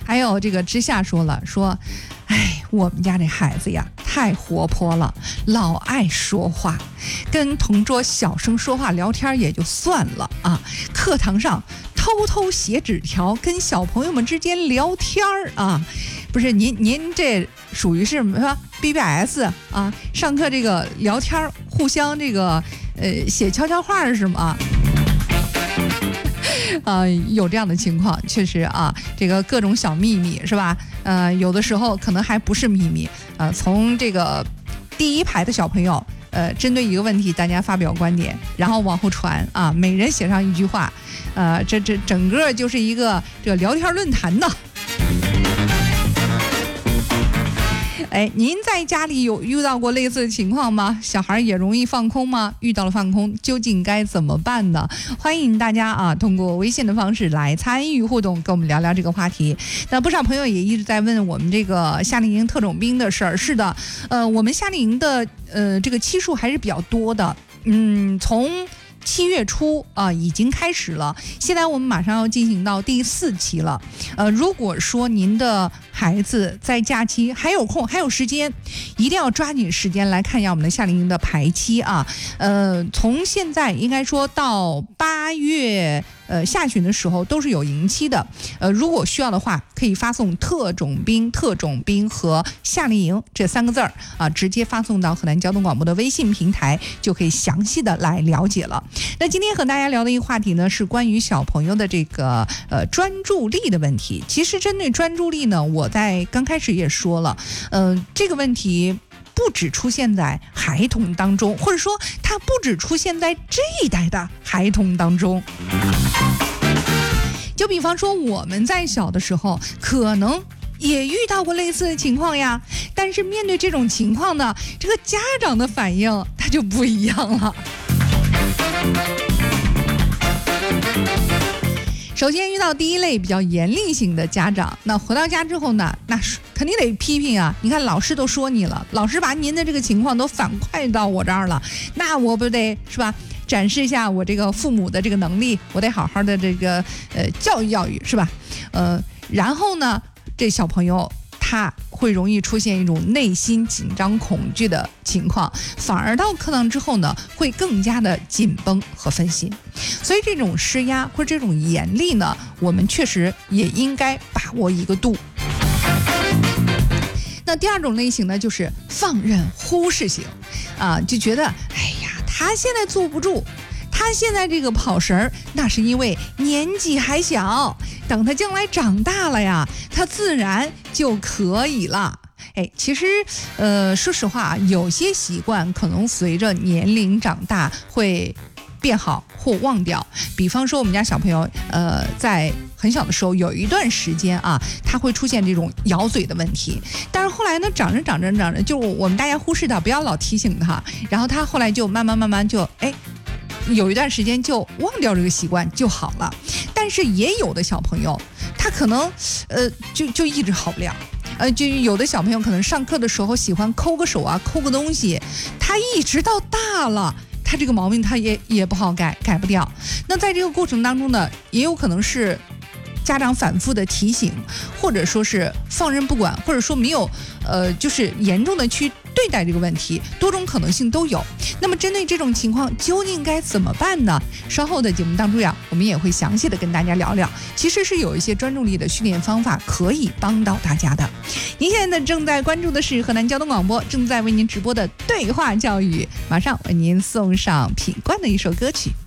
还有这个之夏说了，说哎，我们家这孩子呀太活泼了，老爱说话，跟同桌小声说话聊天也就算了啊，课堂上偷偷写纸条跟小朋友们之间聊天啊。不是您这属于是什么 BBS 啊？上课这个聊天互相这个写悄悄话是吗？有这样的情况，确实啊，这个各种小秘密是吧？有的时候可能还不是秘密。从这个第一排的小朋友，针对一个问题，大家发表观点，然后往后传啊，每人写上一句话，这整个就是一个这个聊天论坛呢。哎，您在家里有遇到过类似的情况吗？小孩也容易放空吗？遇到了放空，究竟该怎么办呢？欢迎大家啊，通过微信的方式来参与互动，跟我们聊聊这个话题。那不少朋友也一直在问我们这个夏令营特种兵的事儿。是的，我们夏令营的这个期数还是比较多的。从7月初已经开始了，现在我们马上要进行到第4期了。如果说您的孩子在假期还有空还有时间，一定要抓紧时间来看一下我们的夏令营的排期啊。从现在应该说到8月下旬的时候都是有营期的。如果需要的话，可以发送特种兵和夏令营这3个字啊，直接发送到河南交通广播的微信平台，就可以详细的来了解了。那今天和大家聊的一个话题呢，是关于小朋友的这个专注力的问题。其实针对专注力呢，我在刚开始也说了，这个问题不只出现在孩童当中，或者说它不只出现在这一代的孩童当中。就比方说我们在小的时候可能也遇到过类似的情况呀，但是面对这种情况呢，这个家长的反应它就不一样了。首先遇到第一类比较严厉型的家长，那回到家之后呢，那肯定得批评啊！你看老师都说你了，老师把您的这个情况都反馈到我这儿了，那我不得是吧？展示一下我这个父母的这个能力，我得好好的这个教育教育是吧？然后呢，这小朋友他会容易出现一种内心紧张恐惧的情况，反而到课堂之后呢，会更加的紧绷和分心。所以这种施压或者这种严厉呢，我们确实也应该把握一个度。那第二种类型呢，就是放任忽视型就觉得哎呀，他现在坐不住，他现在这个跑神儿，那是因为年纪还小，等他将来长大了呀，他自然就可以了。其实说实话，有些习惯可能随着年龄长大会变好或忘掉。比方说我们家小朋友在很小的时候有一段时间他会出现这种咬嘴的问题，但是后来呢，长着就我们大家忽视到，不要老提醒他，然後他后来就慢慢就有一段时间就忘掉这个习惯就好了。但是也有的小朋友他可能就一直好不了。就有的小朋友可能上课的时候喜欢抠个手抠个东西，他一直到大了，他这个毛病他也不好改不掉。那在这个过程当中呢，也有可能是家长反复的提醒，或者说是放任不管，或者说没有就是严重的去对待这个问题，多种可能性都有。那么针对这种情况究竟该怎么办呢？稍后的节目当中我们也会详细的跟大家聊聊，其实是有一些专注力的训练方法可以帮到大家的。您现在正在关注的是河南交通广播正在为您直播的对话教育，马上为您送上品冠的一首歌曲。